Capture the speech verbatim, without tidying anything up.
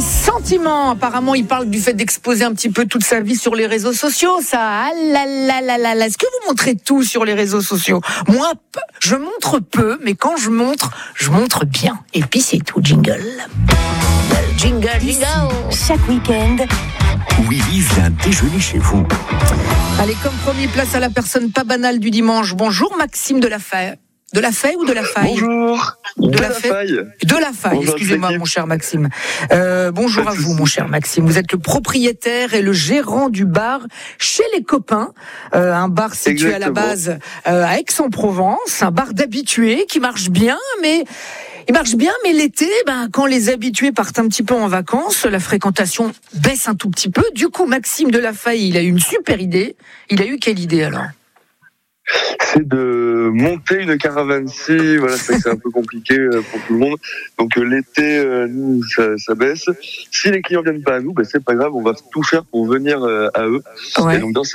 ses sentiments. Apparemment, il parle du fait d'exposer un petit peu toute sa vie sur les réseaux sociaux. Ça, ah là là là là là. Est-ce que vous montrez tout sur les réseaux sociaux ? Moi, je montre peu, mais quand je montre, je montre bien. Et puis c'est tout, jingle. Jingle, jingle. Chaque week-end, Willy vient déjeuner chez vous. Allez, comme promis, place à la personne pas banale du dimanche. Bonjour Maxime de la Faye. De la Faye ou de la Faille ? Bonjour. De, de la, la Faye. Faille. De la Faille, Bonjour, excusez-moi l'équipe. mon cher Maxime. Euh, bonjour Pas à de vous souci. mon cher Maxime. Vous êtes le propriétaire et le gérant du bar Chez les Copains, euh, un bar situé Exactement. à la base euh, à Aix-en-Provence, un bar d'habitués qui marche bien, mais il marche bien, mais l'été, ben, quand les habitués partent un petit peu en vacances, la fréquentation baisse un tout petit peu. Du coup, Maxime de la Faille, il a eu une super idée. Il a eu quelle idée alors ? C'est de monter une caravanserie. Voilà, c'est vrai que c'est un peu compliqué euh, pour tout le monde. Donc euh, l'été, euh, nous, ça, ça baisse. Si les clients viennent pas à nous, ben, c'est pas grave, on va tout faire pour venir euh, à eux. Ouais. Et donc dans